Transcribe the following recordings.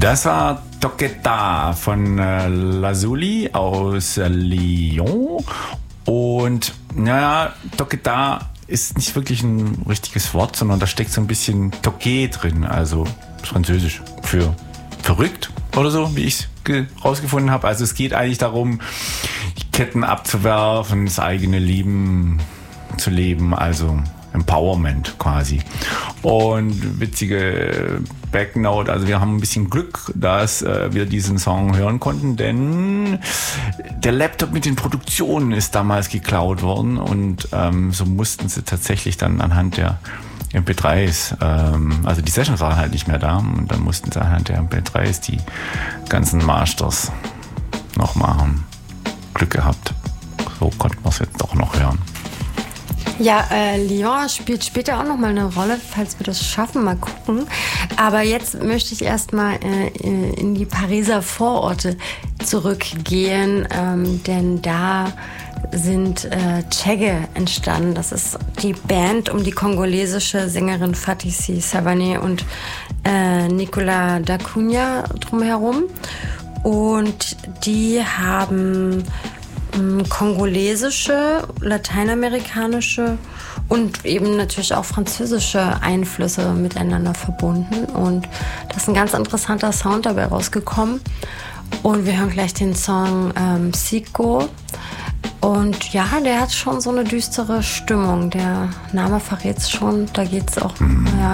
Das war Toqueta von Lazuli aus Lyon. Und naja, Toqueta ist nicht wirklich ein richtiges Wort, sondern da steckt so ein bisschen Toquet drin, also Französisch für verrückt oder so, wie ich es rausgefunden habe. Also es geht eigentlich darum, Ketten abzuwerfen, das eigene Leben zu leben, also Empowerment quasi. Und witzige Backnote, also wir haben ein bisschen Glück, dass wir diesen Song hören konnten, denn der Laptop mit den Produktionen ist damals geklaut worden und so mussten sie tatsächlich dann anhand der MP3s, also die Sessions waren halt nicht mehr da und dann mussten sie anhand der MP3s die ganzen Masters noch machen. Glück gehabt. So konnten wir es jetzt doch noch hören. Ja, Lyon spielt später auch nochmal eine Rolle, falls wir das schaffen, mal gucken. Aber jetzt möchte ich erstmal in die Pariser Vororte zurückgehen, denn da sind Chege entstanden. Das ist die Band um die kongolesische Sängerin Fatissi Savané und Nicolas Dacunha drumherum. Und die haben kongolesische, lateinamerikanische und eben natürlich auch französische Einflüsse miteinander verbunden. Und da ist ein ganz interessanter Sound dabei rausgekommen. Und wir hören gleich den Song Siko. Und ja, der hat schon so eine düstere Stimmung. Der Name verrät es schon. Da geht es auch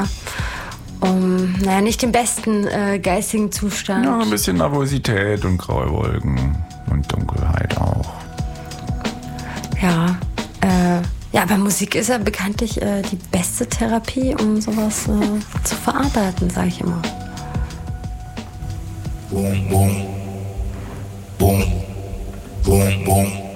um nicht den besten geistigen Zustand. Ja, ein bisschen Nervosität und graue Wolken und Dunkelheit auch. Ja, aber Musik ist ja bekanntlich die beste Therapie, um sowas zu verarbeiten, sage ich immer. Boom, boom, boom, boom, boom.